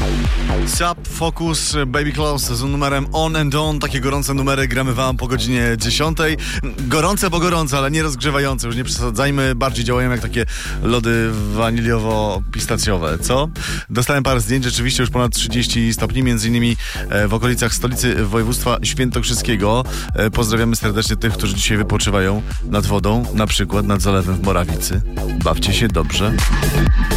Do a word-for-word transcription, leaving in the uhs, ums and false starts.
Sub, Focus, Baby Close z numerem On and On. Takie gorące numery gramy wam po godzinie dziesiątej. Gorące, bo gorące, ale nie rozgrzewające. Już nie przesadzajmy. Bardziej działają jak takie lody waniliowo-pistacjowe. Co? Dostałem parę zdjęć. Rzeczywiście już ponad trzydzieści stopni. Między innymi w okolicach stolicy województwa świętokrzyskiego. Pozdrawiamy serdecznie tych, którzy dzisiaj wypoczywają nad wodą. Na przykład nad zalewem w Morawicy. Bawcie się dobrze.